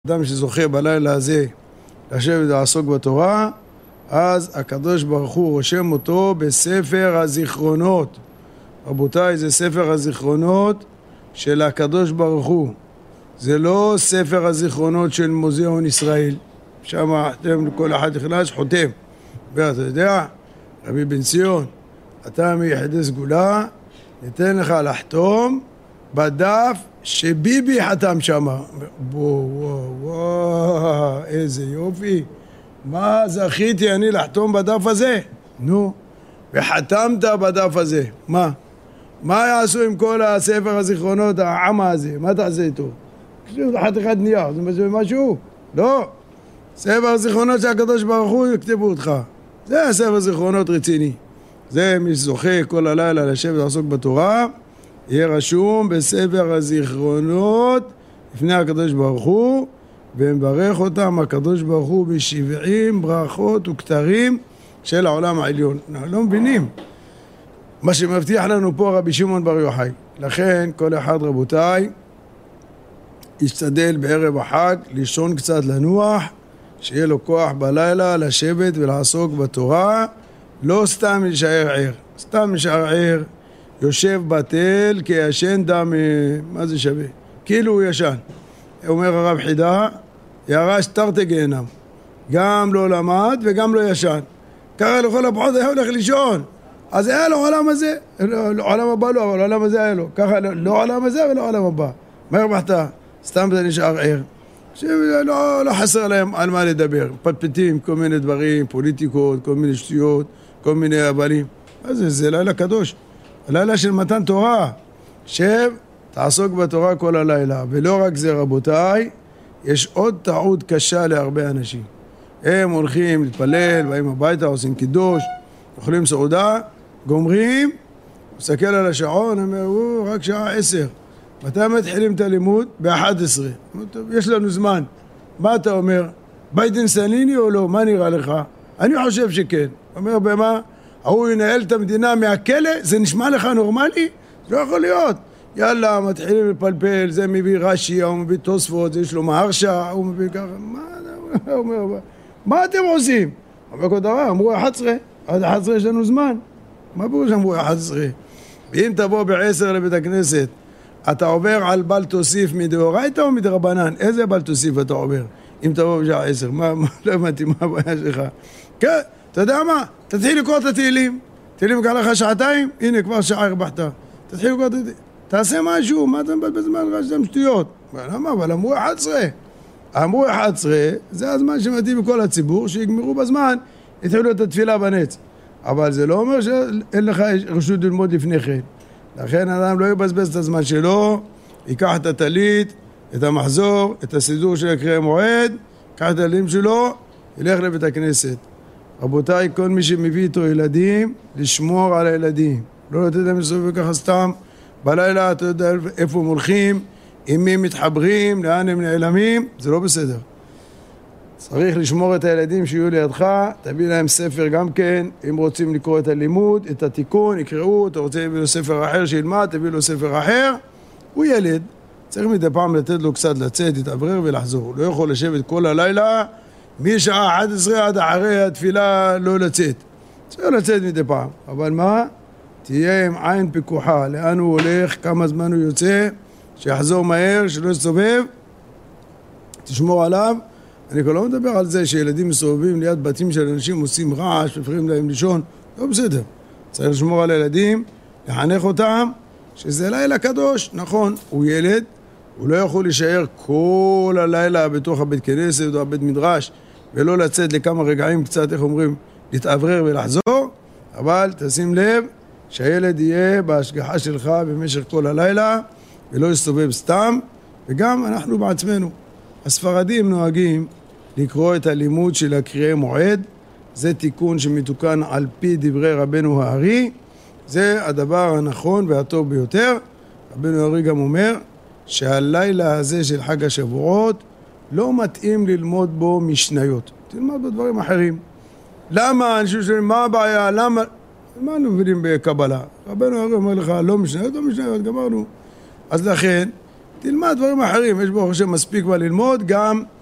אדם שזוכה בלילה הזה לשבת ולעסוק בתורה, אז הקדוש ברוך הוא רושם אותו בספר הזיכרונות. רבותיי, זה ספר הזיכרונות של הקדוש ברוך הוא. זה לא ספר הזיכרונות של מוזיאון ישראל. שם כל אחד נכנס, חותם. ואתה יודע, רבי בן ציון, אתה מיחידי סגולה, ניתן לך לחתום בדף שביבי חתם שם. וואו, איזה יופי. מה זכיתי אני לחתום בדף הזה? נו, וחתמת בדף הזה. מה יעשו עם כל הספר הזיכרונות, העמה הזה? מה תעשה איתו? כשאתה חתיכת נייר, זה משהו? לא. ספר הזיכרונות שהקדוש ברוך הוא יכתבו אותך. זה הספר זיכרונות רציני. זה מי שזוכה כל הלילה לשבת ולעסוק בתורה, יהיה רשום בספר הזיכרונות לפני הקדוש ברוך הוא, ומברך אותם הקדוש ברוך הוא ב70 ברכות וכתרים של העולם העליון. אנחנו לא מבינים מה שמבטיח לנו פה רבי שמעון בר יוחאי. לכן כל אחד, רבותיי, ישתדל בערב החג לישון קצת, לנוח, שיהיה לו כוח בלילה לשבת ולעסוק בתורה, לא סתם להישאר ער. סתם להישאר ער, יושב בתל כישן דם, מה זה שווה? כאילו הוא ישן. אומר הרב חידה, ירש תרתי גיהנם. גם לא למד וגם לא ישן. ככה לכל הפחות היה הולך לישון. אז היה לו עולם הזה, עולם הבא לא, אבל עולם הזה היה לו. ככה לא עולם הזה ולא עולם הבא. מה הרווחת? סתם זה נשאר ער. שלא חסר להם על מה לדבר. פטפטים, כל מיני דברים, פוליטיקות, כל מיני שטויות, כל מיני הבלים. מה זה? זה לילה קדוש. הלילה של מתן תורה. שב, תעסוק בתורה כל הלילה. ולא רק זה, רבותיי, יש עוד טעות קשה להרבה אנשים. הם הולכים להתפלל, באים הביתה, עושים קידוש, אוכלים סעודה, גומרים, מסתכל על השעון, אומר, רק שעה 10. מתי מתחילים את הלימוד? ב-11. יש לנו זמן. מה אתה אומר? ביידן סניני או לא? מה נראה לך? אני חושב שכן. אומר, במה? הוא ינהל את המדינה מהכלא? זה נשמע לך נורמלי? זה לא יכול להיות. יאללה, מתחילים לפלפל, זה מביא רש"י, הוא מביא תוספות, יש לו מהרש"א, הוא מביא ככה. מה אומר? מה אתם עושים? אומר כל דבר, אמרו 11. עד 11 יש לנו זמן. מה פירוש אמרו 11? ואם תבוא ב10 לבית הכנסת, אתה עובר על בל תוסיף מדאורייתא או מדרבנן? איזה בל תוסיף אתה עובר? אם תבוא בשעה 10, לא הבנתי מה הבעיה שלך. כן, אתה יודע מה? תתחיל לקרוא את התהילים. תהילים יקח לך שעתיים, הנה כבר שעה הרבחת. תתחיל לקרוא את התהילים. תעשה משהו, מה אתה מבלבל בזמן לך שאתם שטויות? למה? אבל אמרו 11. אמרו 11, זה הזמן שמתאים לכל הציבור, שיגמרו בזמן, יתחילו את התפילה בנץ. אבל זה לא אומר שאין לך רשות ללמוד לפני כן. לכן אדם לא יבזבז את הזמן שלו, ייקח את הטלית, את המחזור, את הסידור של הקריאה מועד, ייקח את הטלים שלו, ילך לבית הכנסת. רבותיי, כל מי שמביא איתו ילדים, לשמור על הילדים. לא לתת להם לסובב ככה סתם. בלילה אתה יודע איפה הם הולכים, עם מי מתחברים, לאן הם נעלמים, זה לא בסדר. צריך לשמור את הילדים שיהיו לידך, תביא להם ספר גם כן, אם רוצים לקרוא את הלימוד, את התיקון, יקראו, אתה רוצה להביא לו ספר אחר שילמד, תביא לו ספר אחר, הוא ילד, צריך מדי פעם לתת לו קצת לצאת, להתאוורר ולחזור, הוא לא יכול לשבת כל הלילה, משעה 11 עד אחרי התפילה לא לצאת, צריך לצאת מדי פעם, אבל מה? תהיה עם עין פיקוחה, לאן הוא הולך, כמה זמן הוא יוצא, שיחזור מהר, שלא יסתובב, תשמור עליו. אני כבר לא מדבר על זה שילדים מסובבים ליד בתים של אנשים עושים רעש, מפריעים להם לישון, לא בסדר. צריך לשמור על הילדים, לחנך אותם, שזה לילה קדוש, נכון, הוא ילד, הוא לא יכול להישאר כל הלילה בתוך הבית כנסת או הבית מדרש, ולא לצאת לכמה רגעים קצת, איך אומרים, להתאוורר ולחזור, אבל תשים לב שהילד יהיה בהשגחה שלך במשך כל הלילה, ולא יסתובב סתם, וגם אנחנו בעצמנו. הספרדים נוהגים לקרוא את הלימוד של הקריאה מועד, זה תיקון שמתוקן על פי דברי רבנו הארי, זה הדבר הנכון והטוב ביותר. רבנו הארי גם אומר שהלילה הזה של חג השבועות לא מתאים ללמוד בו משניות, תלמד בדברים אחרים. למה? אנשים שואלים, מה הבעיה? למה? מה אנחנו מבינים בקבלה? רבנו הארי אומר לך, לא משניות, לא משניות, גמרנו. אז לכן, תלמד דברים אחרים, יש ברוך השם מספיק מה ללמוד, גם